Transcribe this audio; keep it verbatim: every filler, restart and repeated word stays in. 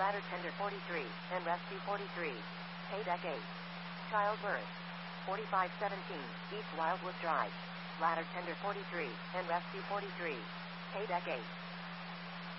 Ladder tender forty-three, and rescue forty-three. Paydeck eight. Childbirth. forty-five seventeen, East Wildwood Drive. Ladder tender forty-three, and rescue forty-three. Paydeck eight.